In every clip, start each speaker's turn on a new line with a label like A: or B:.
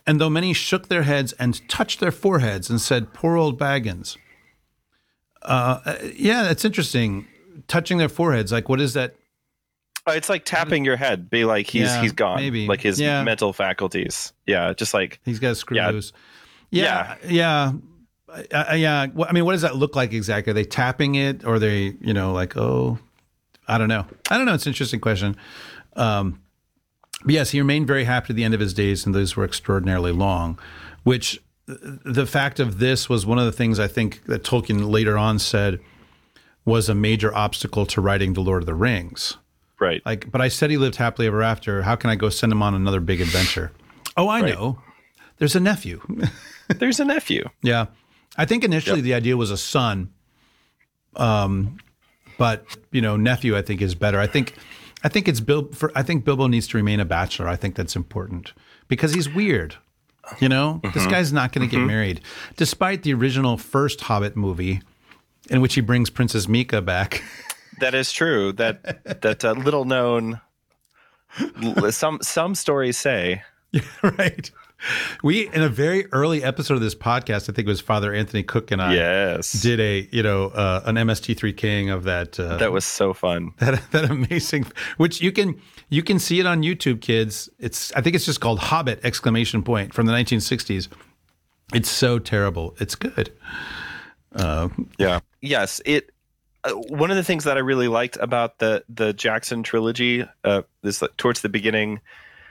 A: And though many shook their heads and touched their foreheads and said, "Poor old Baggins." Yeah, that's interesting. Touching their foreheads, like, what is that?
B: It's like tapping your head, be like he's gone,
A: maybe.
B: like his mental faculties. Yeah, just like
A: he's got a screw loose.
B: Yeah.
A: Well, I mean, what does that look like exactly? Are they tapping it, or are they, like, oh, I don't know. It's an interesting question. But yes, he remained very happy to the end of his days, and those were extraordinarily long. Which the fact of this was one of the things I think that Tolkien later on said was a major obstacle to writing The Lord of the Rings.
B: Right.
A: Like, but I said he lived happily ever after. How can I go send him on another big adventure? Oh, I know. There's a nephew.
B: There's a nephew.
A: Yeah. I think initially the idea was a son. But, nephew I think is better. I think it's Bilbo needs to remain a bachelor. I think that's important because he's weird. This guy's not going to get married. Despite the original first Hobbit movie in which he brings Princess Mika back.
B: That is true. That little known, some stories say.
A: Right. We, in a very early episode of this podcast, I think it was Father Anthony Cook and I did an MST3 King of that.
B: That was so fun.
A: That amazing, which you can see it on YouTube, kids. I think it's just called Hobbit ! From the 1960s. It's so terrible. It's good.
B: Yeah. Yes. One of the things that I really liked about the Jackson trilogy, this towards the beginning,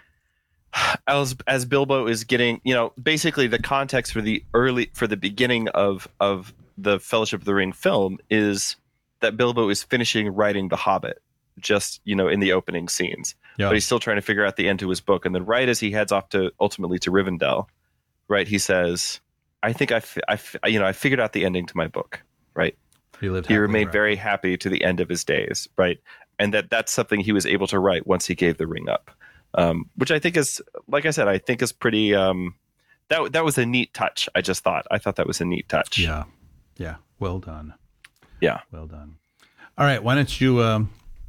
B: as Bilbo is getting, basically the context for the beginning of the Fellowship of the Ring film is that Bilbo is finishing writing The Hobbit, just in the opening scenes, but he's still trying to figure out the end to his book. And then right as he heads off ultimately to Rivendell, right, he says, "I think I figured out the ending to my book." Right. He remained very happy to the end of his days, right? And that's something he was able to write once he gave the ring up, which I think is, like I said, pretty. That was a neat touch. I thought that was a neat touch.
A: Yeah, well done.
B: Yeah,
A: well done. All right, why don't you?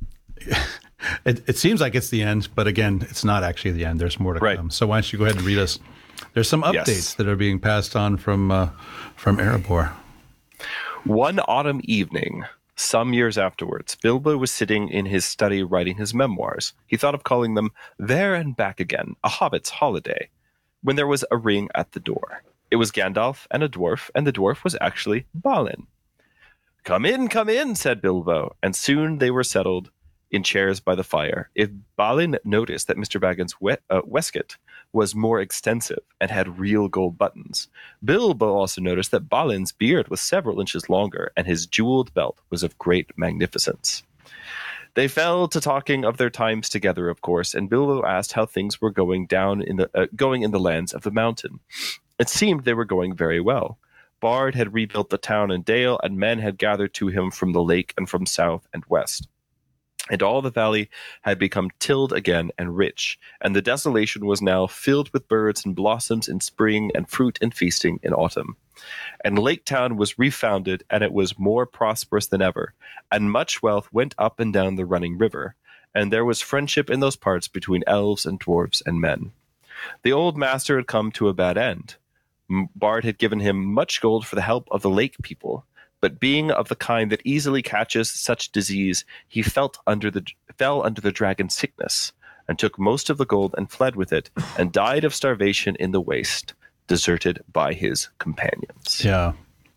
A: It seems like it's the end, but again, it's not actually the end. There's more to come. So why don't you go ahead and read us? There's some updates that are being passed on from Erebor.
B: One autumn evening, some years afterwards, Bilbo was sitting in his study writing his memoirs. He thought of calling them There and Back Again, a Hobbit's Holiday, when there was a ring at the door. It was Gandalf and a dwarf, and the dwarf was actually Balin. Come in, said Bilbo, and soon they were settled in chairs by the fire. If Balin noticed that Mr. Baggins' waistcoat was more extensive and had real gold buttons, Bilbo also noticed that Balin's beard was several inches longer, and his jeweled belt was of great magnificence. They fell to talking of their times together, of course, and Bilbo asked how things were going in the lands of the mountain. It seemed they were going very well. Bard had rebuilt the town and dale, and men had gathered to him from the lake and from south and west. And all the valley had become tilled again and rich, and the desolation was now filled with birds and blossoms in spring and fruit and feasting in autumn. And Lake Town was refounded, and it was more prosperous than ever, and much wealth went up and down the running river, and there was friendship in those parts between elves and dwarves and men. The old master had come to a bad end. Bard had given him much gold for the help of the lake people, but being of the kind that easily catches such disease, he fell under the dragon's sickness, and took most of the gold and fled with it, and died of starvation in the waste, deserted by his companions.
A: Yeah.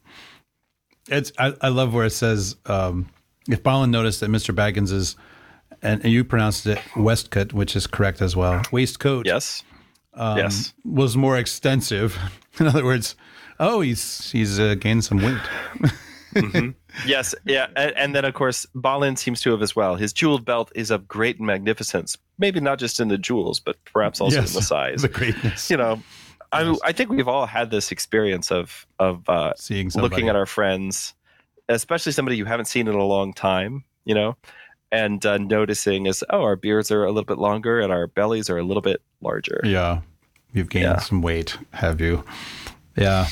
A: I love where it says, if Balin noticed that Mr. Baggins is, and you pronounced it waistcoat, which is correct as well, waistcoat.
B: Yes.
A: Was more extensive. In other words, he's gained some weight.
B: Mm-hmm. Yes, yeah, and then of course Balin seems to have as well. His jeweled belt is of great magnificence, maybe not just in the jewels, but perhaps also in the size,
A: the greatness.
B: I think we've all had this experience of
A: seeing somebody,
B: looking at our friends, especially somebody you haven't seen in a long time, and noticing our beards are a little bit longer and our bellies are a little bit larger.
A: Yeah, you've gained some weight, have you? Yeah.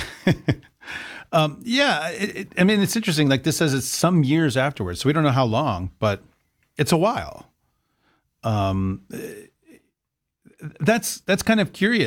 A: I mean, it's interesting. Like this says it's some years afterwards, so we don't know how long, but it's a while. That's kind of curious.